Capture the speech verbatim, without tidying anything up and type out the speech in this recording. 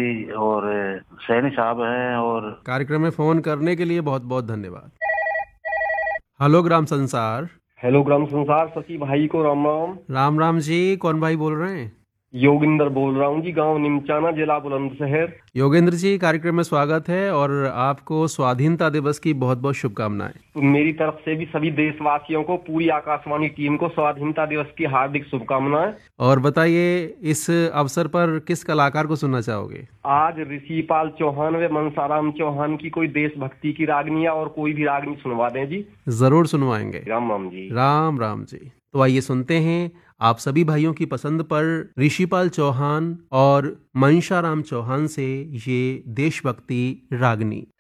जी और सैनी साहब हैं। और कार्यक्रम में फोन करने के लिए बहुत बहुत धन्यवाद। हेलो ग्राम संसार। हेलो ग्राम संसार, सची भाई को राम राम। राम राम जी, कौन भाई बोल रहे हैं? योगिंदर बोल रहा हूँ जी, गांव निमचाना, जिला बुलंदशहर। योगेंद्र जी, कार्यक्रम में स्वागत है और आपको स्वाधीनता दिवस की बहुत बहुत शुभकामनाएं। तो मेरी तरफ से भी सभी देशवासियों को, पूरी आकाशवाणी टीम को स्वाधीनता दिवस की हार्दिक शुभकामनाएं। और बताइए, इस अवसर पर किस कलाकार को सुनना चाहोगे? आज ऋषिपाल चौहान व मनसाराम चौहान की कोई देशभक्ति की रागनी या और कोई भी रागनी सुनवा दें जी। जरूर सुनवाएंगे। राम राम जी। राम राम जी। तो आइए सुनते हैं आप सभी भाइयों की पसंद पर ऋषिपाल चौहान और मनसाराम चौहान से ये देशभक्ति रागनी।